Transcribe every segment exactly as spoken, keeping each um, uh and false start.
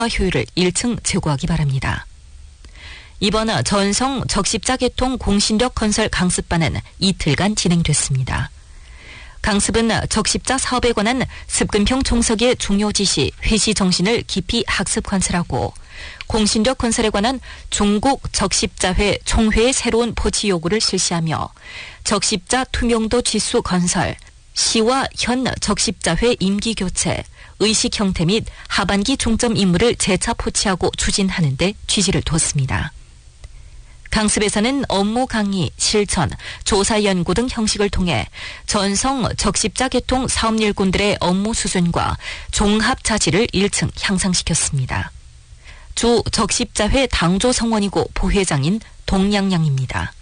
효율을 일 층 제고하기 바랍니다. 이번 전성 적십자 개통 공신력 건설 강습반은 이틀간 진행됐습니다. 강습은 적십자 사업에 관한 습근평 총석의 중요 지시, 회시 정신을 깊이 학습 관찰하고 공신력 건설에 관한 중국 적십자회 총회의 새로운 포지 요구를 실시하며 적십자 투명도 지수 건설, 시와 현 적십자회 임기 교체, 의식 형태 및 하반기 중점 임무를 재차 포치하고 추진하는 데 취지를 뒀습니다. 강습에서는 업무 강의, 실천, 조사 연구 등 형식을 통해 전성 적십자 개통 사업 일꾼들의 업무 수준과 종합 자질을 일 층 향상시켰습니다. 주 적십자회 당조 성원이고 부회장인 동양양입니다.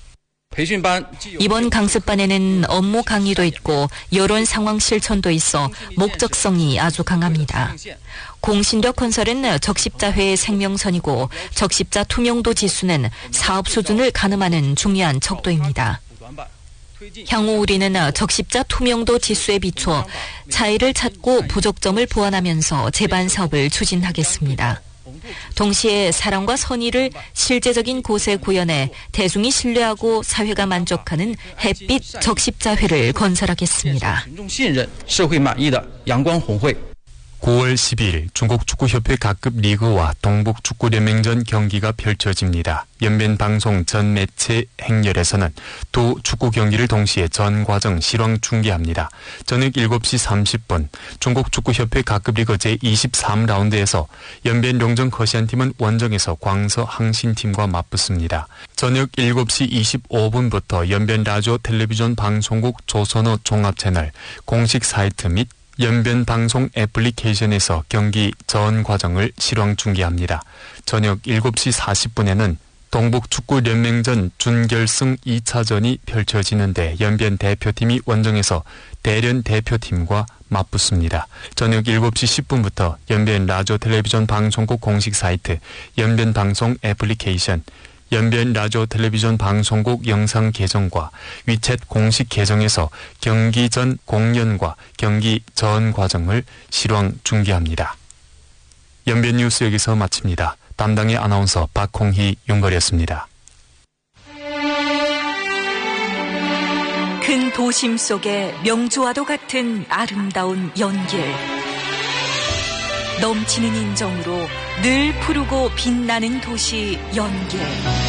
이번 강습반에는 업무 강의도 있고 여론 상황 실천도 있어 목적성이 아주 강합니다. 공신력 건설은 적십자회의 생명선이고 적십자 투명도 지수는 사업 수준을 가늠하는 중요한 척도입니다. 향후 우리는 적십자 투명도 지수에 비춰 차이를 찾고 부족점을 보완하면서 제반 사업을 추진하겠습니다. 동시에 사랑과 선의를 실제적인 곳에 구현해 대중이 신뢰하고 사회가 만족하는 햇빛 적십자회를 건설하겠습니다. 구월 십이일 중국축구협회 각급 리그와 동북축구연맹전 경기가 펼쳐집니다. 연변방송 전 매체 행렬에서는 두 축구 경기를 동시에 전 과정 실황 중계합니다. 저녁 일곱 시 삼십 분 중국축구협회 각급 리그 제이십삼 라운드에서 연변용정 커시안팀은 원정에서 광서 항신팀과 맞붙습니다. 저녁 일곱 시 이십오 분부터 연변라디오 텔레비전 방송국 조선어 종합채널 공식 사이트 및 연변방송 애플리케이션에서 경기 전 과정을 실황 중계합니다. 저녁 일곱 시 사십 분에는 동북축구연맹전 준결승 이 차전이 펼쳐지는데 연변 대표팀이 원정에서 대련 대표팀과 맞붙습니다. 저녁 일곱 시 십 분부터 연변 라디오 텔레비전 방송국 공식 사이트, 연변방송 애플리케이션, 연변 라디오 텔레비전 방송국 영상 계정과 위챗 공식 계정에서 경기 전 공연과 경기 전 과정을 실황 중계합니다. 연변 뉴스 여기서 마칩니다. 담당의 아나운서 박홍희, 윤걸이었습니다. 큰 도심 속에 명주와도 같은 아름다운 연길. 넘치는 인정으로 늘 푸르고 빛나는 도시 연길.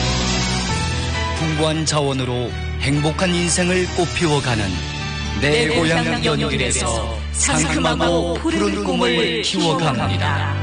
풍부한 자원으로 행복한 인생을 꽃피워가는 내, 내 고향 연길에서 상큼하고 푸른 꿈을 키워갑니다.